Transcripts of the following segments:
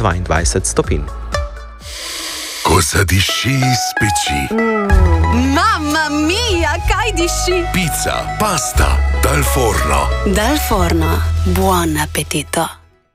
22 stopinj. Ko zadiši iz peči. Mamma mia, kaj diši? Pica, pasta, dal forno. Dal forno, buon appetito.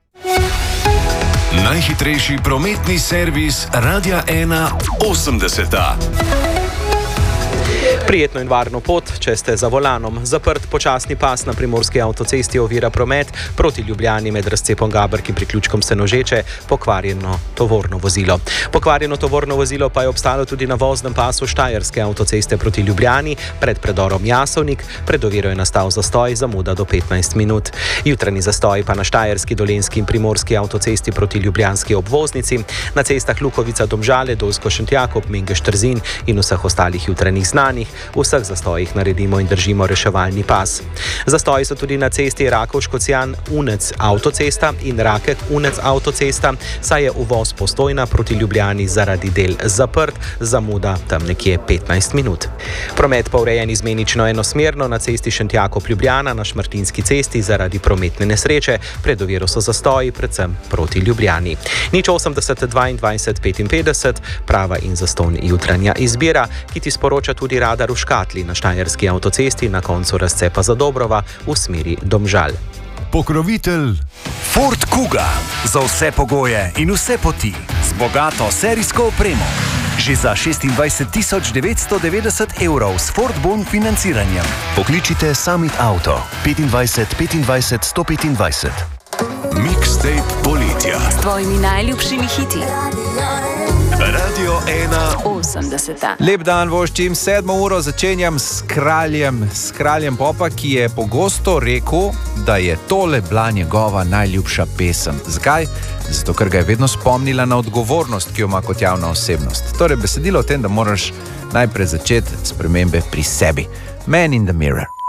Najhitrejši prometni servis Radia 1 80. Prijetno in varno pot, če ste za volanom. Zaprt počasni pas na primorski avtocesti ovira promet proti Ljubljani med razcepom Gaberk in priključkom Senožeče, pokvarjeno tovorno vozilo. Pokvarjeno tovorno vozilo pa je obstalo tudi na voznem pasu Štajerske avtoceste proti Ljubljani pred predorom Jasovnik. Pred oviro je nastal zastoj, zamuda do 15 minut. Jutranji zastoj pa na Štajerski, Dolenjski in primorski avtocesti proti ljubljanski obvoznici, na cestah Lukovica-Domžale, Dolsko-Šentjakov, Mengeš-Trzin in vseh ostalih jutranjih znanih. V vseh zastojih naredimo in držimo reševalni pas. Zastoji so tudi na cesti Rakovškocijan-Unec avtocesta in Rakek-Unec avtocesta, saj je uvoz Postojna proti Ljubljani zaradi del zaprt, zamuda tam nekje 15 minut. Promet pa urejen izmenično enosmerno na cesti Šentjakov-Ljubljana, na Šmartinski cesti zaradi prometne nesreče, pred oviro so zastoji predvsem proti Ljubljani. 080 22 55, prava in zastonj jutranja izbira, ki ti sporoča tudi radar v Škatli na Štajerski avtocesti na koncu razcepa Zadobrova v smeri Domžal. Pokrovitelj Ford Kuga. Za vse pogoje in vse poti. Z bogato serijsko opremo. Že za 26.990 € s Ford Bon financiranjem. Pokličite Summit Auto 25 25 125. Mixtape poletja. S tvojimi najljubšimi hiti. Radio 80. Lep dan voščim, 7. uro začenjam s kraljem popa, ki je pogosto rekel, da je tole bila njegova najljubša pesem. Zakaj? Zato, ker ga je vedno spomnila na odgovornost, ki jo ima kot javna osebnost. Torej, besedilo o tem, da moraš najprej začeti spremembe pri sebi. Man in the mirror.